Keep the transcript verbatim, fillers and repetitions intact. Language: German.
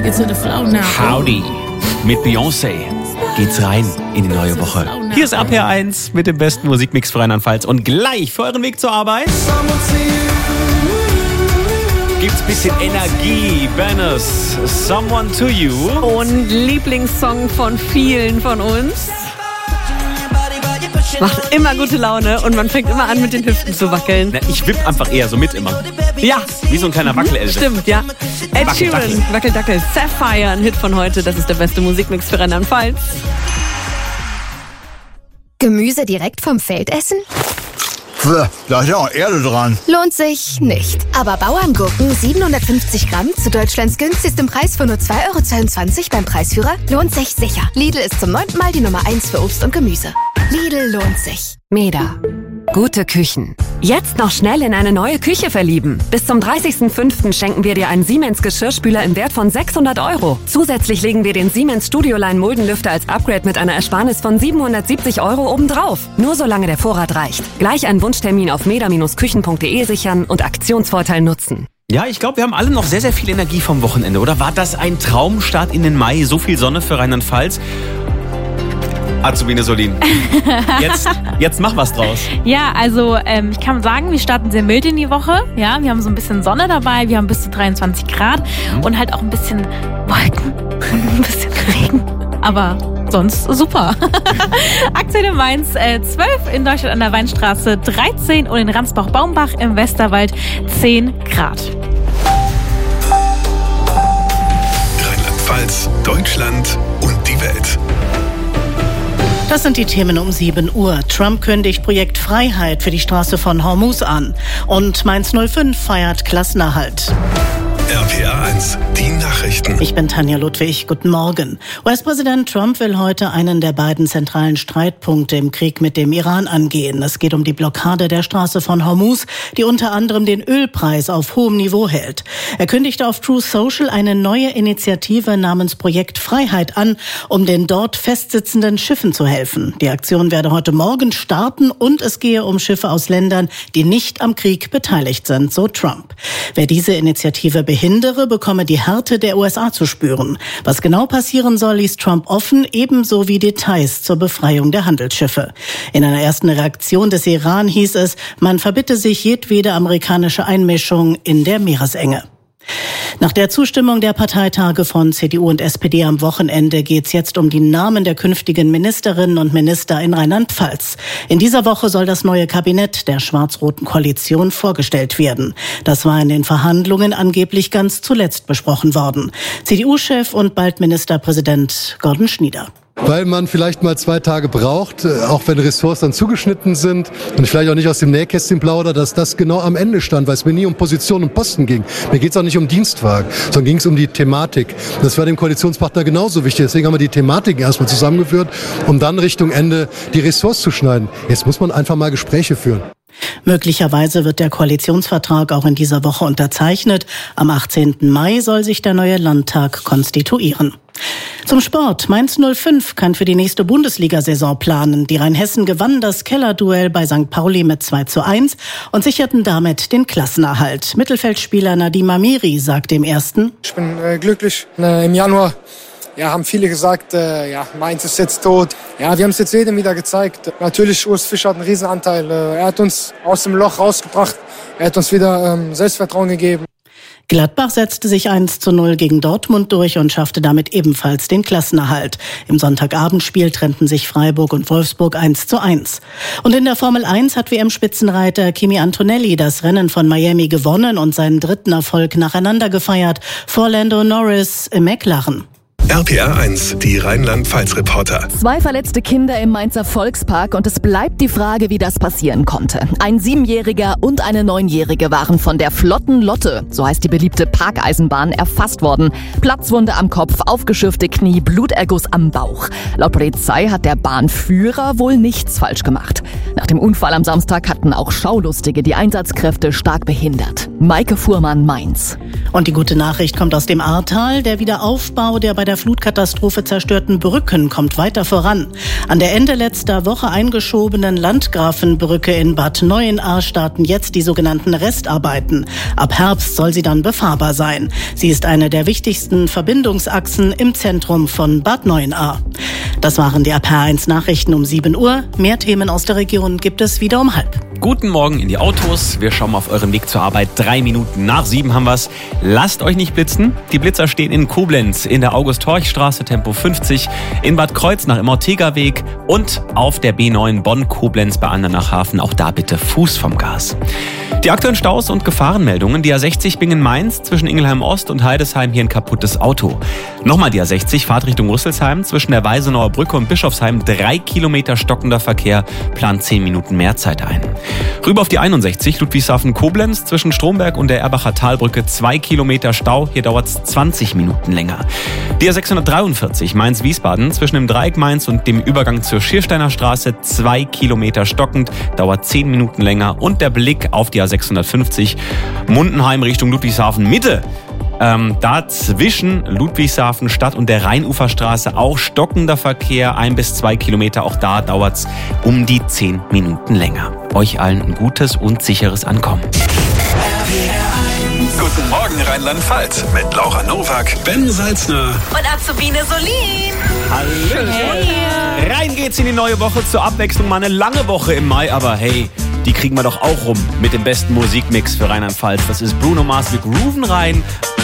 to the flow now. Howdy. Mit Beyoncé geht's rein in die neue Woche. Hier ist R P R eins mit dem besten Musikmix für Rheinland-Pfalz. Und gleich für euren Weg zur Arbeit gibt's ein bisschen Energie. Banners, Someone to You. Und Lieblingssong von vielen von uns. Macht immer gute Laune und man fängt immer an, mit den Hüften zu wackeln. Na, ich wipp einfach eher so mit immer. Ja. Wie so ein kleiner Wackelelfe. Stimmt, ja. Ed Wackel, Sheeran, Wackel. Wackeldackel, Sapphire, ein Hit von heute. Das ist der beste Musikmix für Rheinland-Pfalz. Gemüse direkt vom Feld essen? Da ist ja auch Erde dran. Lohnt sich nicht. Aber Bauerngurken siebenhundertfünfzig Gramm zu Deutschlands günstigstem Preis von nur zwei Euro zweiundzwanzig beim Preisführer lohnt sich sicher. Lidl ist zum neunten Mal die Nummer eins für Obst und Gemüse. Lidl lohnt sich. Meda. Gute Küchen. Jetzt noch schnell in eine neue Küche verlieben. Bis zum dreißigsten fünften schenken wir dir einen Siemens Geschirrspüler im Wert von sechshundert Euro. Zusätzlich legen wir den Siemens Studioline Muldenlüfter als Upgrade mit einer Ersparnis von siebenhundertsiebzig Euro obendrauf. Nur solange der Vorrat reicht. Gleich einen Wunschtermin auf meda Bindestrich küchen punkt de sichern und Aktionsvorteil nutzen. Ja, ich glaube, wir haben alle noch sehr, sehr viel Energie vom Wochenende. Oder war das ein Traumstart in den Mai? So viel Sonne für Rheinland-Pfalz? Azubine Solin, jetzt, jetzt mach was draus. Ja, also ähm, ich kann sagen, wir starten sehr mild in die Woche. Ja, wir haben so ein bisschen Sonne dabei, wir haben bis zu dreiundzwanzig Grad mhm. und halt auch ein bisschen Wolken und ein bisschen Regen. Aber sonst super. Aktuell in Mainz äh, zwölf, in Deutschland an der Weinstraße dreizehn und in Ransbach-Baumbach im Westerwald zehn Grad. Rheinland-Pfalz, Deutschland und die Welt. Das sind die Themen um sieben Uhr. Trump kündigt Projekt Freiheit für die Straße von Hormuz an. Und Mainz null fünf feiert Klassenerhalt. R P R eins, die Nachrichten. Ich bin Tanja Ludwig, guten Morgen. U S-Präsident Trump will heute einen der beiden zentralen Streitpunkte im Krieg mit dem Iran angehen. Es geht um die Blockade der Straße von Hormuz, die unter anderem den Ölpreis auf hohem Niveau hält. Er kündigte auf Truth Social eine neue Initiative namens Projekt Freiheit an, um den dort festsitzenden Schiffen zu helfen. Die Aktion werde heute Morgen starten und es gehe um Schiffe aus Ländern, die nicht am Krieg beteiligt sind, so Trump. Wer diese Initiative behindere, bekomme die Härte der U S A zu spüren. Was genau passieren soll, ließ Trump offen, ebenso wie Details zur Befreiung der Handelsschiffe. In einer ersten Reaktion des Iran hieß es, man verbitte sich jedwede amerikanische Einmischung in der Meeresenge. Nach der Zustimmung der Parteitage von C D U und S P D am Wochenende geht es jetzt um die Namen der künftigen Ministerinnen und Minister in Rheinland-Pfalz. In dieser Woche soll das neue Kabinett der schwarz-roten Koalition vorgestellt werden. Das war in den Verhandlungen angeblich ganz zuletzt besprochen worden. C D U-Chef und bald Ministerpräsident Gordon Schnieder. Weil man vielleicht mal zwei Tage braucht, auch wenn Ressorts dann zugeschnitten sind und ich vielleicht auch nicht aus dem Nähkästchen plaudere, dass das genau am Ende stand, weil es mir nie um Position und Posten ging. Mir geht es auch nicht um Dienstwagen, sondern ging es um die Thematik. Das war dem Koalitionspartner genauso wichtig. Deswegen haben wir die Thematiken erstmal zusammengeführt, um dann Richtung Ende die Ressorts zu schneiden. Jetzt muss man einfach mal Gespräche führen. Möglicherweise wird der Koalitionsvertrag auch in dieser Woche unterzeichnet. Am achtzehnten Mai soll sich der neue Landtag konstituieren. Zum Sport. Mainz null fünf kann für die nächste Bundesliga-Saison planen. Die Rheinhessen gewannen das Kellerduell bei Sankt Pauli mit zwei zu eins und sicherten damit den Klassenerhalt. Mittelfeldspieler Nadim Amiri sagt dem Ersten: Ich bin äh, glücklich. Äh, Im Januar ja, haben viele gesagt, äh, ja, Mainz ist jetzt tot. Ja, wir haben es jetzt jedem wieder gezeigt. Natürlich, Urs Fischer hat einen Riesenanteil. Äh, er hat uns aus dem Loch rausgebracht. Er hat uns wieder ähm, Selbstvertrauen gegeben. Gladbach setzte sich eins zu null gegen Dortmund durch und schaffte damit ebenfalls den Klassenerhalt. Im Sonntagabendspiel trennten sich Freiburg und Wolfsburg eins zu eins. Und in der Formel eins hat W M-Spitzenreiter Kimi Antonelli das Rennen von Miami gewonnen und seinen dritten Erfolg nacheinander gefeiert vor Lando Norris im McLaren. R P R eins, die Rheinland-Pfalz-Reporter. Zwei verletzte Kinder im Mainzer Volkspark und es bleibt die Frage, wie das passieren konnte. Ein Siebenjähriger und eine Neunjährige waren von der Flotten Lotte, so heißt die beliebte Parkeisenbahn, erfasst worden. Platzwunde am Kopf, aufgeschürfte Knie, Bluterguss am Bauch. Laut Polizei hat der Bahnführer wohl nichts falsch gemacht. Nach dem Unfall am Samstag hatten auch Schaulustige die Einsatzkräfte stark behindert. Maike Fuhrmann, Mainz. Und die gute Nachricht kommt aus dem Ahrtal. Der Wiederaufbau der bei der Flutkatastrophe zerstörten Brücken kommt weiter voran. An der Ende letzter Woche eingeschobenen Landgrafenbrücke in Bad Neuenahr starten jetzt die sogenannten Restarbeiten. Ab Herbst soll sie dann befahrbar sein. Sie ist eine der wichtigsten Verbindungsachsen im Zentrum von Bad Neuenahr. Das waren die R P R eins Nachrichten um sieben Uhr. Mehr Themen aus der Region gibt es wieder um halb. Guten Morgen in die Autos. Wir schauen mal auf euren Weg zur Arbeit. Drei Minuten nach sieben haben wir's. Lasst euch nicht blitzen. Die Blitzer stehen in Koblenz, in der August-Horch-Straße, Tempo fünfzig, in Bad Kreuznach im Ortega-Weg und auf der B neun Bonn-Koblenz bei Andernachhafen. Auch da bitte Fuß vom Gas. Die aktuellen Staus und Gefahrenmeldungen. Die A sechzig Bingen-Mainz zwischen Ingelheim Ost und Heidesheim, hier ein kaputtes Auto. Nochmal die A sechzig, Fahrt Richtung Rüsselsheim zwischen der Weisenauer Brücke und Bischofsheim. Drei Kilometer stockender Verkehr, plant zehn Minuten mehr Zeit ein. Rüber auf die einundsechzig, Ludwigshafen-Koblenz zwischen Stromberg und der Erbacher Talbrücke. Zwei Kilometer Stau, hier dauert es zwanzig Minuten länger. Die A sechshundertdreiundvierzig, Mainz-Wiesbaden zwischen dem Dreieck Mainz und dem Übergang zur Schiersteiner Straße. Zwei Kilometer stockend, dauert zehn Minuten länger. Und der Blick auf die A sechshundertfünfzig, Mundenheim Richtung Ludwigshafen-Mitte. Ähm, da zwischen Ludwigshafen Stadt und der Rheinuferstraße auch stockender Verkehr, ein bis zwei Kilometer. Auch da dauert's um die zehn Minuten länger. Euch allen ein gutes und sicheres Ankommen. Guten Morgen Rheinland-Pfalz mit Laura Nowak, Ben Salzner Und Azubine Solin. Hallo. Hey. Rein geht's in die neue Woche. Zur Abwechslung mal eine lange Woche im Mai, aber hey, die kriegen wir doch auch rum mit dem besten Musikmix für Rheinland-Pfalz. Das ist Bruno Mars, wir grooven rein.